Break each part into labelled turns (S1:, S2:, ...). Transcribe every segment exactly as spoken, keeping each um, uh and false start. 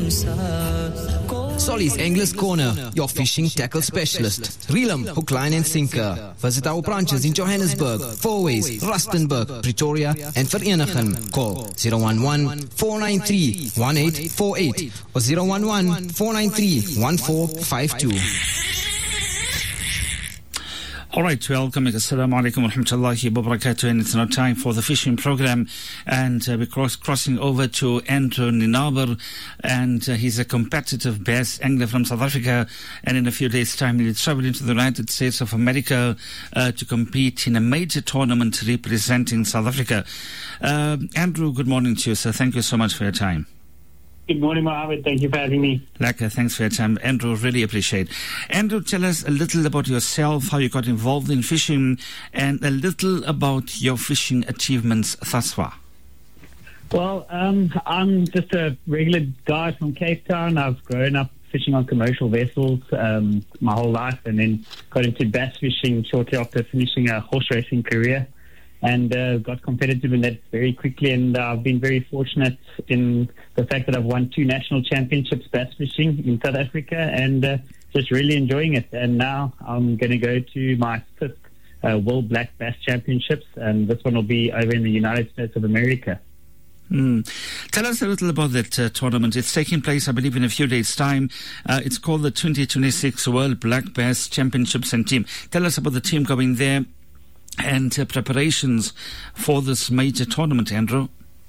S1: Solly's Anglers Corner, your fishing tackle specialist. Reel 'em, hook, line and sinker. Visit our branches in Johannesburg, Fourways, Rustenburg, Pretoria and Vereeniging. Call zero one one, four nine three, one eight four eight or zero one one, four nine three, one four five two.
S2: All right, welcome. Assalamu alaikum wa rahmatullahi wa barakatuh. And it's now time for the fishing program. And uh, we're cross- crossing over to Andrew Nienaber. And uh, he's a competitive bass angler from South Africa. And in a few days' time, he'll travel into the United States of America uh, to compete in a major tournament representing South Africa. Uh, Andrew, good morning to you, sir. Thank you so much for your time.
S3: Good morning, Mohammed. Thank you for having me.
S2: Lekker, thanks for your time. Andrew, really appreciate. Andrew, tell us a little about yourself, how you got involved in fishing, and a little about your fishing achievements thus far.
S3: Well, um, I'm just a regular guy from Cape Town. I've grown up fishing on commercial vessels um, my whole life, and then got into bass fishing shortly after finishing a horse racing career. And uh, got competitive in that very quickly, and uh, I've been very fortunate in the fact that I've won two national championships bass fishing in South Africa, and uh, just really enjoying it. And now I'm going to go to my fifth uh, World Black Bass Championships, and this one will be over in the United States of America.
S2: Mm. Tell us a little about that uh, tournament. It's taking place, I believe, in a few days' time. Uh, it's called the twenty twenty-six World Black Bass Championships and Team. Tell us about the team going there and uh, preparations for this major tournament, Andrew.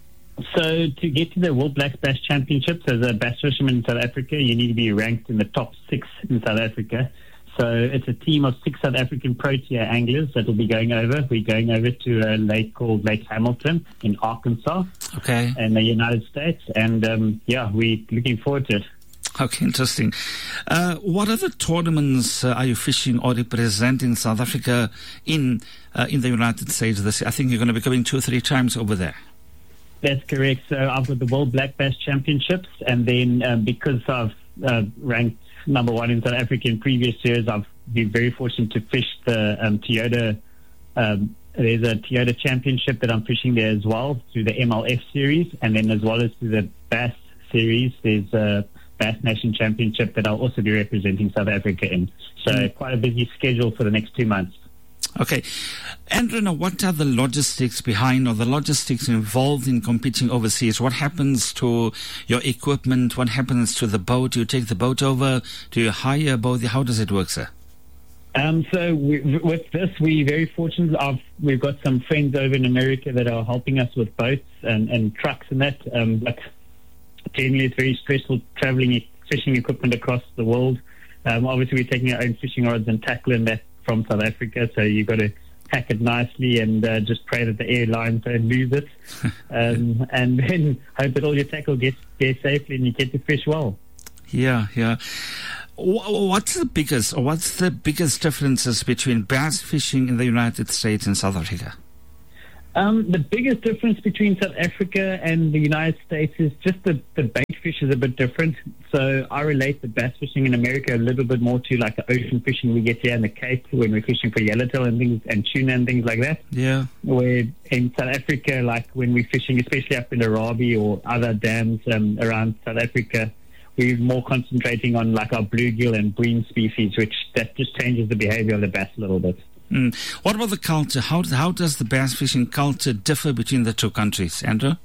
S3: So to get to the World Black Bass Championships as a bass fisherman in South Africa, you need to be ranked in the top six in South Africa. So it's a team of six South African Protea anglers that will be going over. We're going over to a lake called Lake Hamilton in Arkansas,
S2: okay,
S3: in the United States. And um, yeah, we're looking forward to it.
S2: Okay, interesting. Uh, what other tournaments uh, are you fishing or representing South Africa in uh, in the United States? This, I think you're going to be going two or three times over there.
S3: That's correct. So I've got the World Black Bass Championships, and then um, because I've uh, ranked number one in South Africa in previous years, I've been very fortunate to fish the um, Toyota. Um, there's a Toyota Championship that I'm fishing there as well through the M L F series, and then as well as through the Bass series, there's a Bass Nation Championship that I'll also be representing South Africa in. So mm. quite a busy schedule for the next two months.
S2: Okay. Andrew, now what are the logistics behind or the logistics involved in competing overseas? What happens to your equipment? What happens to the boat? Do you take the boat over? Do you hire a boat? How does it work, sir?
S3: Um, so we, with this, we're very fortunate. I've, we've got some friends over in America that are helping us with boats and, and trucks and that. Um, but generally, it's very stressful traveling fishing equipment across the world. Um, obviously, we're taking our own fishing rods and tackle and that from South Africa, so you've got to pack it nicely and uh, just pray that the airlines don't lose it, um, and then hope that all your tackle gets there safely and you get to fish well.
S2: Yeah, yeah. What's the biggest, or what's the biggest differences between bass fishing in the United States and South Africa?
S3: Um, the biggest difference between South Africa and the United States is just the, the bait fish is a bit different. So I relate the bass fishing in America a little bit more to like the ocean fishing we get here in the Cape when we're fishing for yellowtail and things and tuna and things like that.
S2: Yeah.
S3: Where in South Africa, like when we're fishing, especially up in the Arabi or other dams um, around South Africa, we're more concentrating on like our bluegill and bream species, which that just changes the behavior of the bass a little bit.
S2: Mm. What about the culture? How how does the bass fishing culture differ between the two countries, Andrew?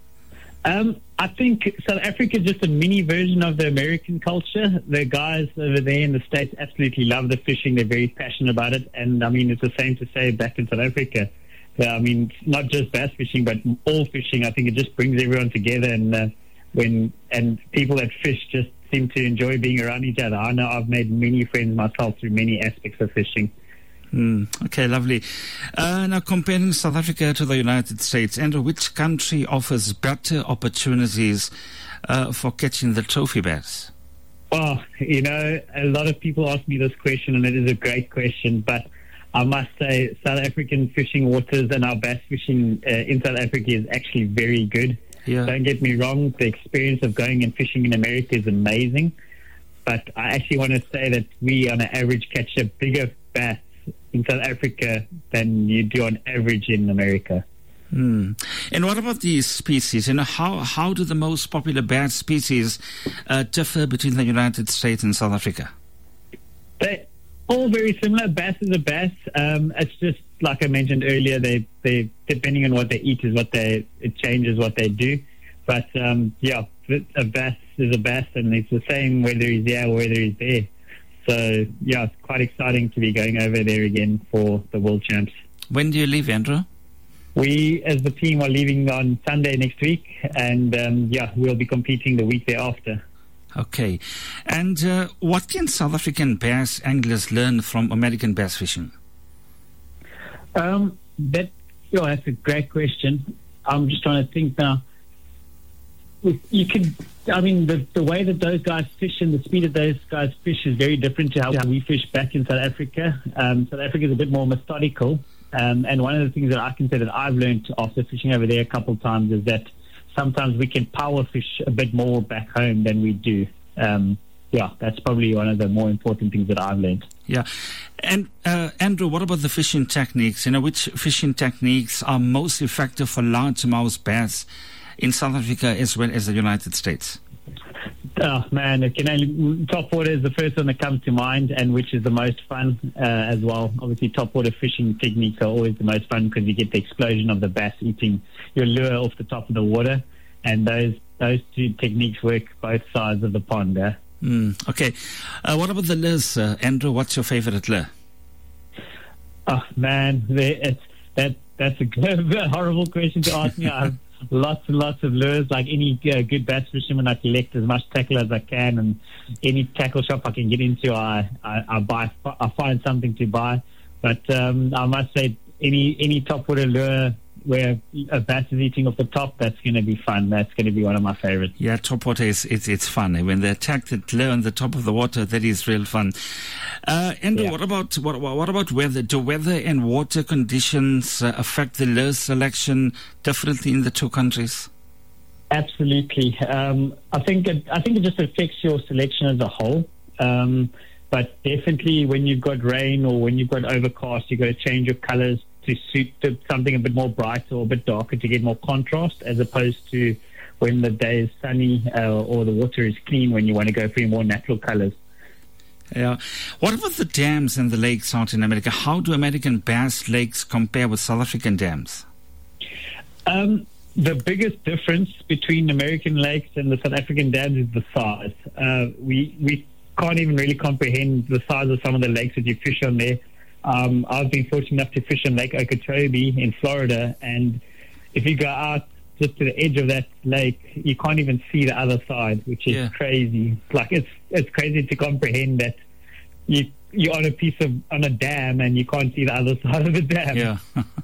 S3: Um, I think South Africa is just a mini version of the American culture. The guys over there in the States absolutely love the fishing. They're very passionate about it. And, I mean, it's the same to say back in South Africa. Uh, I mean, not just bass fishing, but all fishing. I think it just brings everyone together. And uh, when and people that fish just seem to enjoy being around each other. I know I've made many friends myself through many aspects of fishing.
S2: Mm, okay, lovely. Uh, now, comparing South Africa to the United States, Andrew, which country offers better opportunities uh, for catching the trophy bass?
S3: Well, you know, a lot of people ask me this question, and it is a great question, but I must say South African fishing waters and our bass fishing uh, in South Africa is actually very good.
S2: Yeah.
S3: Don't get me wrong, the experience of going and fishing in America is amazing, but I actually want to say that we, on an average, catch a bigger bass in South Africa than you do on average in America.
S2: Mm. And what about these species? You know, how, how do the most popular bass species uh, differ between the United States and South Africa?
S3: They're all very similar. Bass is a bass. Um, it's just, like I mentioned earlier, they, they depending on what they eat is what they, it changes what they do. But, um, yeah, a bass is a bass, and it's the same whether he's there or whether he's there. So, yeah, it's quite exciting to be going over there again for the World Champs.
S2: When do you leave, Andrew?
S3: We, as the team, are leaving on Sunday next week, and, um, yeah, we'll be competing the week thereafter.
S2: Okay. And uh, what can South African bass anglers learn from American bass fishing?
S3: Um, that, you know, that's a great question. I'm just trying to think now. You can, I mean, the, the way that those guys fish and the speed that those guys fish is very different to how we fish back in South Africa. Um, South Africa is a bit more methodical. Um, and one of the things that I can say that I've learned after fishing over there a couple of times is that sometimes we can power fish a bit more back home than we do. Um, yeah, that's probably one of the more important things that I've learned.
S2: Yeah. And uh, Andrew, what about the fishing techniques? You know, which fishing techniques are most effective for largemouth bass in South Africa as well as the United States?
S3: Oh, man, it can only, top water is the first one that comes to mind, and which is the most fun uh, as well. Obviously, top water fishing techniques are always the most fun because you get the explosion of the bass eating your lure off the top of the water, and those those two techniques work both sides of the pond. Eh?
S2: Mm, okay. Uh, what about the lures, uh, Andrew? What's your favorite lure?
S3: Oh, man, it's, that, that's a horrible question to ask me. I've lots and lots of lures. Like any uh, good bass fisherman, I collect as much tackle as I can, and any tackle shop I can get into, I, I, I buy. I find something to buy. But um, I must say, any any topwater lure where a bass is eating off the top, that's going to be fun. That's going to be one of my favorites.
S2: Yeah, topwater is it's it's fun. When they attack the lure on the top of the water, that is real fun. Uh, Andrew, yeah. what about what what about weather? Do weather and water conditions uh, affect the lure selection differently in the two countries?
S3: Absolutely. Um, I think it, I think it just affects your selection as a whole. Um, but definitely, when you've got rain or when you've got overcast, you've got to change your colors to suit to something a bit more bright or a bit darker to get more contrast, as opposed to when the day is sunny uh, or the water is clean, when you want to go for your more natural colors.
S2: Yeah. What about the dams and the lakes out in America? How do American bass lakes compare with South African dams?
S3: Um, the biggest difference between American lakes and the South African dams is the size. Uh, we we can't even really comprehend the size of some of the lakes that you fish on there. Um, I've been fortunate enough to fish on Lake Okeechobee in Florida, and if you go out just to the edge of that lake, you can't even see the other side, which is yeah. crazy. Like it's it's crazy to comprehend that you you're on a piece of on a dam and you can't see the other side of the dam.
S2: Yeah.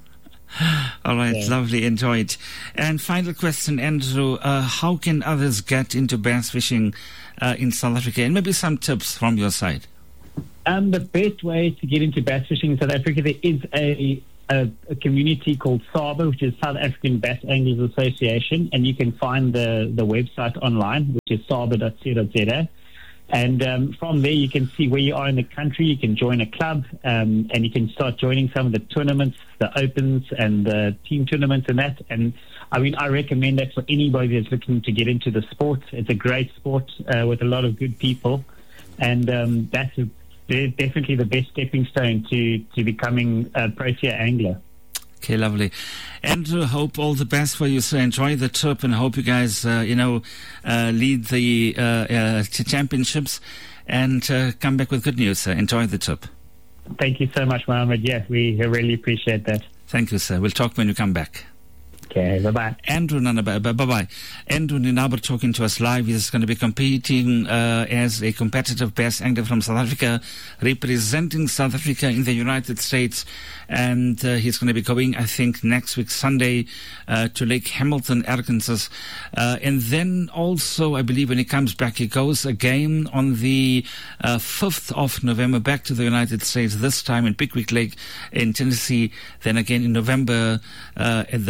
S2: All right,
S3: yeah.
S2: Lovely, enjoy it. And final question, Andrew, uh, how can others get into bass fishing uh, in South Africa, and maybe some tips from your side?
S3: Um, the best way to get into bass fishing in South Africa, there is a, a, a community called SABA, which is South African Bass Anglers Association, and you can find the, the website online, which is saba dot co dot za. And um, from there, you can see where you are in the country. You can join a club, um, and you can start joining some of the tournaments, the opens and the team tournaments and that. And I mean, I recommend that for anybody that's looking to get into the sport. It's a great sport uh, with a lot of good people, and um, that's a they're definitely the best stepping stone to, to becoming a pro-tier angler.
S2: Okay, lovely. Andrew, hope all the best for you, sir. Enjoy the trip, and hope you guys, uh, you know, uh, lead the uh, uh, championships and uh, come back with good news, sir. Enjoy the trip.
S3: Thank you so much, Mohammed. Yeah, we really appreciate that.
S2: Thank you, sir. We'll talk when you come back.
S3: Okay, bye-bye.
S2: Andrew Nanabe, bye-bye. Andrew Ninaber talking to us live. He's going to be competing uh, as a competitive bass angler from South Africa, representing South Africa in the United States. And uh, he's going to be going, I think, next week, Sunday, uh, to Lake Hamilton, Arkansas. Uh, and then also, I believe when he comes back, he goes again on the uh, fifth of November back to the United States, this time in Pickwick Lake in Tennessee. Then again in November uh, at the lake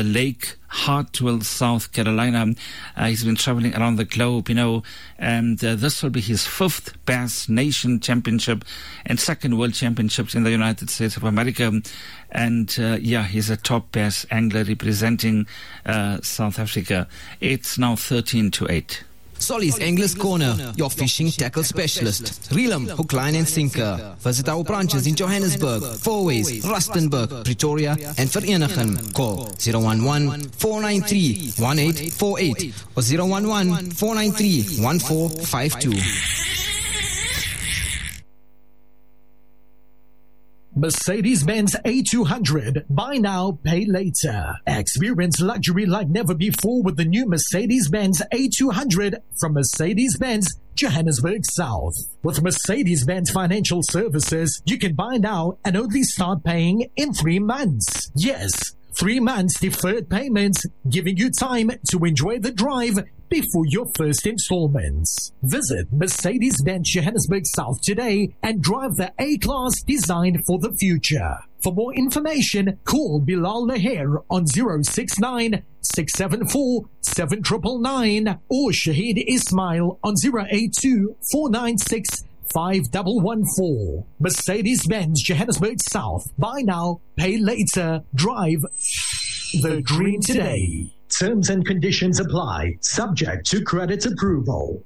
S2: Hartwell, South Carolina. Uh, he's been traveling around the globe, you know, and uh, this will be his fifth Bass Nation Championship and second World Championships in the United States of America. And uh, yeah, he's a top bass angler representing uh, South Africa. It's now thirteen to eight.
S1: Solly's Anglers Corner, your fishing tackle specialist. Reel 'em, hook, line and sinker. Visit our branches in Johannesburg, Fourways, Rustenburg, Pretoria and Vereeniging. Call zero one one, four nine three, one eight four eight or zero one one, four nine three, one four five two.
S4: Mercedes-Benz A two hundred. Buy now, pay later. Experience luxury like never before with the new Mercedes-Benz A two hundred from Mercedes-Benz Johannesburg South. With Mercedes-Benz Financial Services, you can buy now and only start paying in three months. Yes, three months deferred payments, giving you time to enjoy the drive before your first installments. Visit Mercedes-Benz Johannesburg South today and drive the A-Class designed for the future. For more information, call Bilal Laher on zero six nine, six seven four, seven nine nine nine or Shahid Ismail on zero eight two, four nine six, five one one four. Mercedes-Benz Johannesburg South. Buy now, pay later. Drive the dream today. Terms and conditions apply, subject to credit approval.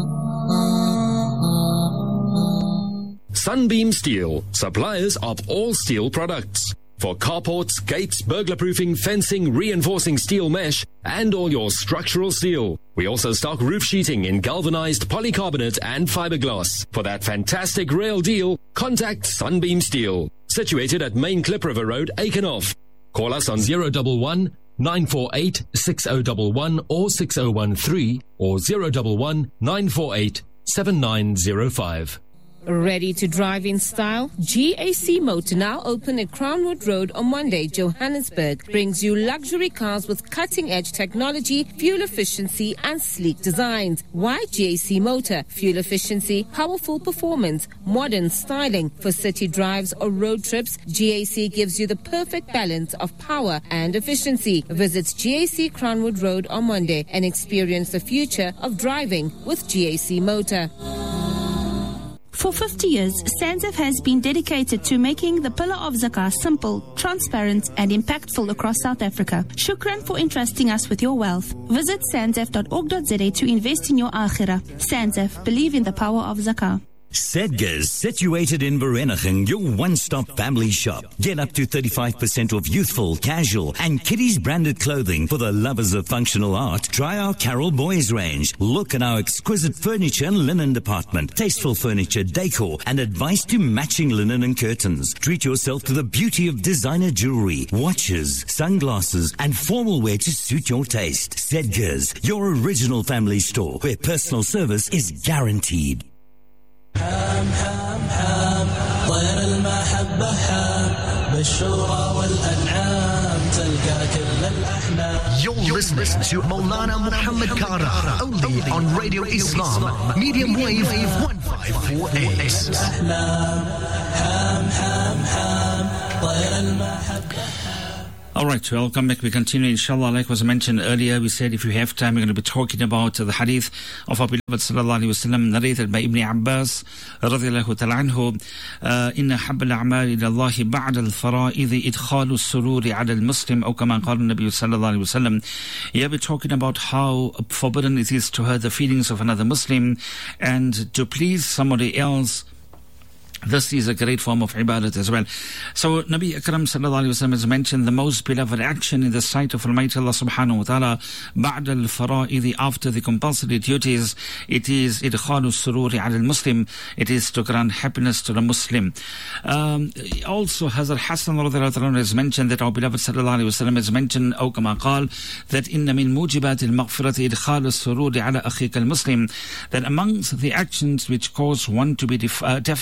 S5: Sunbeam Steel, suppliers of all steel products. For carports, gates, burglar-proofing, fencing, reinforcing steel mesh, and all your structural steel. We also stock roof sheeting in galvanized polycarbonate and fiberglass. For that fantastic rail deal, contact Sunbeam Steel. Situated at Main Klip River Road, Aikenhof. Call us on zero one one, nine four eight, six zero one one or six zero one three or zero one one, nine four eight, seven nine zero five.
S6: Ready to drive in style? G A C Motor, now open at Crownwood Road on Monday, Johannesburg, brings you luxury cars with cutting-edge technology, fuel efficiency and sleek designs. Why G A C Motor? Fuel efficiency, powerful performance, modern styling. For city drives or road trips, G A C gives you the perfect balance of power and efficiency. Visit G A C Crownwood Road on Monday and experience the future of driving with G A C Motor.
S7: For fifty years, SANZAF has been dedicated to making the pillar of Zakah simple, transparent and impactful across South Africa. Shukran for entrusting us with your wealth. Visit sanzaf dot org dot za to invest in your akhirah. SANZAF, believe in the power of Zakah.
S8: Sedgars, situated in Vereeniging, your one-stop family shop. Get up to thirty-five percent off youthful, casual, and kiddies branded clothing for the lovers of functional art. Try our Carol Boys range. Look at our exquisite furniture and linen department. Tasteful furniture, decor, and advice to matching linen and curtains. Treat yourself to the beauty of designer jewelry, watches, sunglasses, and formal wear to suit your taste. Sedgars, your original family store, where personal service is guaranteed.
S9: حام حام حام طير المحبة حام بالشورى والأنعام تلقى كل الأحلام.
S4: You're listening to Maulana Muhammad Kara, only on Radio Islam, medium wave one five four eight.
S9: حام حام حام طير المحبة.
S2: All right, welcome back. We continue, inshallah. Like was mentioned earlier, we said if you have time, we're going to be talking about uh, the hadith of our beloved sallallahu alayhi wa sallam, narrated by Ibn Abbas radiyallahu ta'ala anhu. Inna habba al-a'mal ila Allahi ba'da al-fara'idhi idkhalu as-sururi 'ala al-muslim, or kama qala an-nabiy sallallahu alayhi wa sallam. Here we're talking about how forbidden it is to hurt the feelings of another Muslim and to please somebody else. This is a great form of ibadat as well. So Nabi Akram sallallahu alayhi wa sallam has mentioned the most beloved action in the sight of Almighty Allah subhanahu wa ta'ala ba'd al-fara'idhi, after the compulsory duties, it is idkhalu sururi 'ala al-muslim, it is to grant happiness to the Muslim. Um, also Hazrat Hassan radhiyallahu anhu has mentioned that our beloved sallallahu alayhi wa sallam has mentioned, aw kama qal, that inna min mujibat al-maghfirati idkhalu sururi 'ala akhika al-muslim, that amongst the actions which cause one to be def- uh, definitely forgiven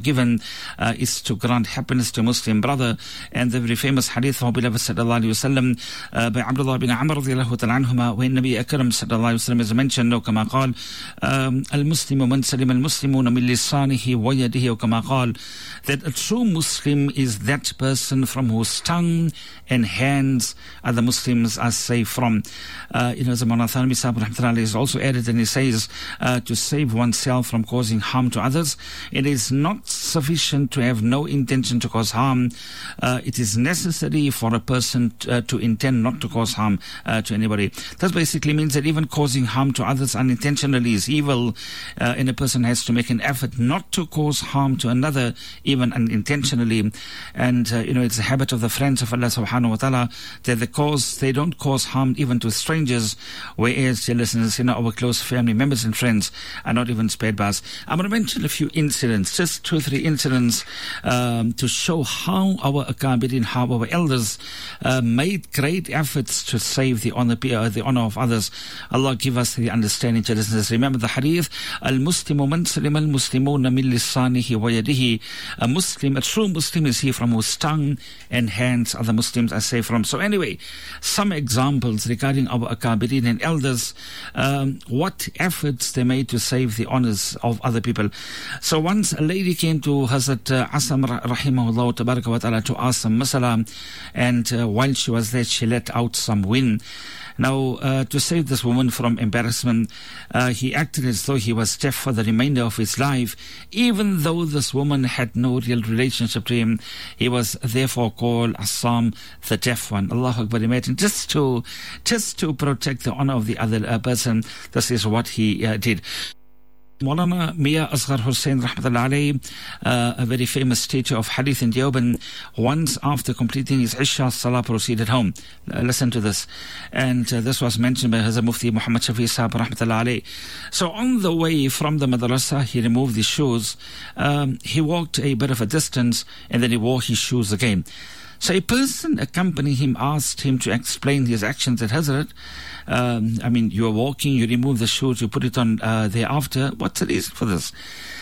S2: forgiven uh, is to grant happiness to a Muslim brother. And the very famous hadith of our beloved sallallahu alayhi wa sallam uh, by Abdullah bin Amr radiallahu ta'ala anhuma, when Nabi Akram sallallahu alayhi wa sallam is mentioned, or kama qal, al-Muslimu man salim al-Muslimuna min lisanihi wa yadihi, or kama qal, that a true Muslim is that person from whose tongue and hands other Muslims are safe from. Uh, you know, as Mawlana Thanwi Sahib rahmatullahi is also added, and he says, uh, to save oneself from causing harm to others, it is not sufficient to have no intention to cause harm. Uh, it is necessary for a person t- uh, to intend not to cause harm uh, to anybody. That basically means that even causing harm to others unintentionally is evil, uh, and a person has to make an effort not to cause harm to another, even unintentionally. And, uh, you know, it's a habit of the friends of Allah subhanahu wa ta'ala that they cause, they don't cause harm even to strangers, whereas, dear listeners, you know, our close family members and friends are not even spared by us. I'm going to mention a few incidents, just two or three incidents, um, to show how our akabirin, how our elders uh, made great efforts to save the honor, uh, the honor of others. Allah give us the understanding, dear listeners. Remember the hadith, al-Muslimu man salima al-Muslimuna min lisanihi wa yadihi. A Muslim, a true Muslim is he from whose tongue and hands other Muslims are safe from. So anyway, some examples regarding our akabirin and elders, um, what efforts they made to save the honors of other people. So once a lady came to Hazrat uh, Asam rahimahullah tabaraka wa ta'ala to ask some masala, and uh, while she was there, she let out some wind. Now, uh, to save this woman from embarrassment, uh, he acted as though he was deaf for the remainder of his life. Even though this woman had no real relationship to him, he was therefore called Assam, the deaf one. Allahu Akbar, imagine, just to, just to protect the honor of the other uh, person. This is what he uh, did. Maulana Mia Asghar Hussain rahmatullah alayhi, uh, a very famous teacher of hadith in Deoband, once after completing his Isha Salah proceeded home. Uh, listen to this. And uh, this was mentioned by Hazrat Mufti Muhammad Shafi Sahib rahmatullah alayhi. So on the way from the madrasa, he removed his shoes. Um, he walked a bit of a distance and then he wore his shoes again. So a person accompanying him asked him to explain his actions at Hazrat. Um, I mean, you are walking, you remove the shoes, you put it on uh, thereafter. What's the reason for this?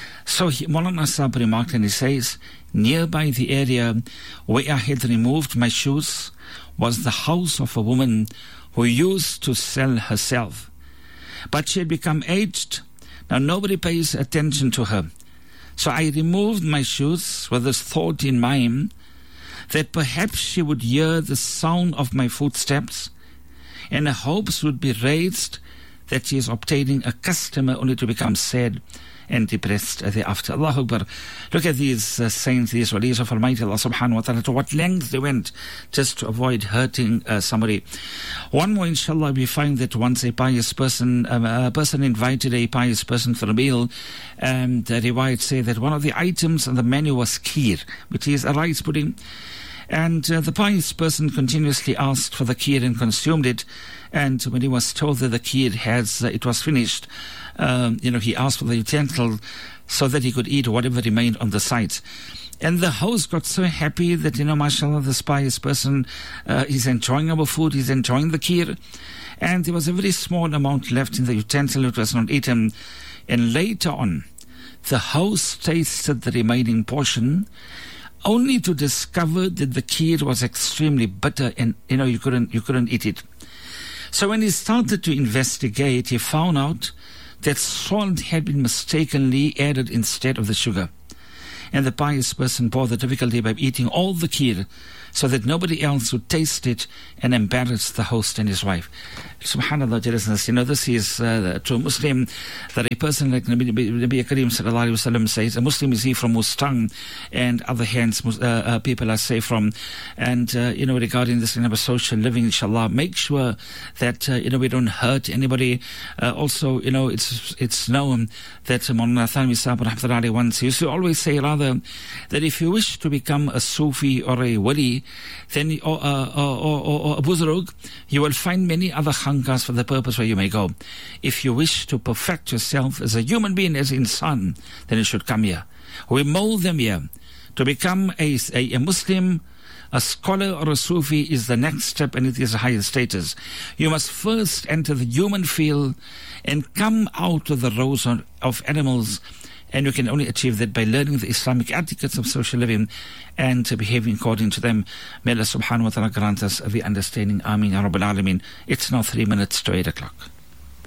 S2: So he, Maulana Sahib remarked, and he says, nearby the area where I had removed my shoes was the house of a woman who used to sell herself. But she had become aged. Now nobody pays attention to her. So I removed my shoes with this thought in mind that perhaps she would hear the sound of my footsteps and her hopes would be raised that she is obtaining a customer, only to become sad and depressed thereafter. Allahu Akbar. Look at these uh, saints, these walis of Almighty Allah subhanahu wa ta'ala, to what length they went just to avoid hurting uh, somebody. One more, inshallah, we find that once a pious person, um, a person invited a pious person for a meal, and the riwayat say that one of the items on the menu was kheer, which is a rice pudding. And uh, the pious person continuously asked for the kheer and consumed it. And when he was told that the kheer has, uh, it was finished, um, you know, he asked for the utensil so that he could eat whatever remained on the sides. And the host got so happy that, you know, mashallah, this pious person uh, is enjoying our food, he's enjoying the kheer. And there was a very small amount left in the utensil, it was not eaten. And later on, the host tasted the remaining portion, only to discover that the kheer was extremely bitter and, you know, you couldn't, you couldn't eat it. So when he started to investigate, he found out that salt had been mistakenly added instead of the sugar. And the pious person bore the difficulty by eating all the kheer so that nobody else would taste it and embarrass the host and his wife. Subhanallah, listeners, you know, this is uh, to a Muslim, that a person like Nabi, Nabi Kareem sallallahu alaihi wasallam says, a Muslim is he from whose tongue and other hands uh, uh, people are safe from. And, uh, you know, regarding this in our social living, inshallah, make sure that, uh, you know, we don't hurt anybody. Uh, also, you know, it's it's known that Maulana Thanwi Sahib rahmatullahi alayhi once used to always say, rather, that if you wish to become a Sufi or a Wali, then, or, uh, or, or, or a Buzurg, you will find many other khankas for the purpose where you may go. If you wish to perfect yourself as a human being, as insan, then you should come here. We mold them here. To become a, a, a Muslim, a scholar or a Sufi is the next step, and it is a higher status. You must first enter the human field and come out of the rows of, of animals And we can only achieve that by learning the Islamic etiquettes of social living and uh, behaving according to them. May Allah subhanahu wa ta'ala grant us the understanding. Ameen ya Rabbil Alameen. It's now three minutes to eight o'clock.